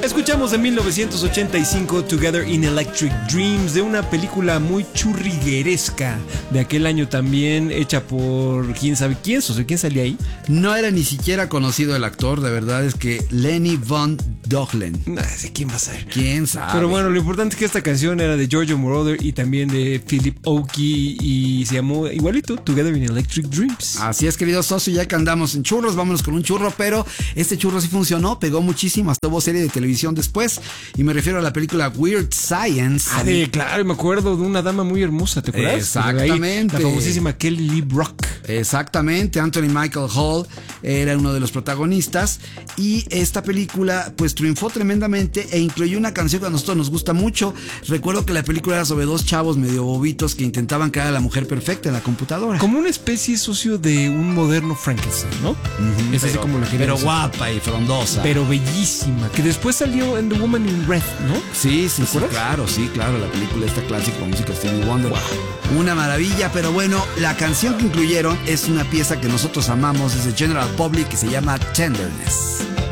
Escuchamos de 1985 Together in Electric Dreams, de una película muy churrigueresca de aquel año también, hecha por quién sabe quién, ¿quién salía ahí? No era ni siquiera conocido el actor, de verdad es que Lenny Von Dohlen. ¿Quién va a ser? ¿Quién sabe? Pero bueno, lo importante es que esta canción era de Giorgio Moroder y también de Philip Oakey y se llamó igualito Together in Electric Dreams. Así es, querido socio, ya que andamos en churros, vámonos con un churro, pero este churro sí funcionó, pegó muchísimo, hasta hubo serie de televisión después, y me refiero a la película Weird Science. Claro, me acuerdo de una dama muy hermosa, ¿te acuerdas? Exactamente. La famosísima Kelly Lee Brock. Exactamente, Anthony Michael Hall era uno de los protagonistas, y esta película pues triunfó tremendamente e incluyó una canción que a nosotros nos gusta mucho. Recuerdo que la película era sobre dos chavos medio bobitos que intentaban crear a la mujer perfecta en la computadora. Como una especie, socio, de un moderno Frankenstein, ¿no? Es así como la quería Pero decir. guapa y frondosa. Pero bellísima, que después salió en The Woman in Red, ¿no? Sí, claro, la película esta clásica con música de Stevie Wonder. Wow. Una maravilla, pero bueno, la canción que incluyeron es una pieza que nosotros amamos, es de General Public, que se llama Tenderness.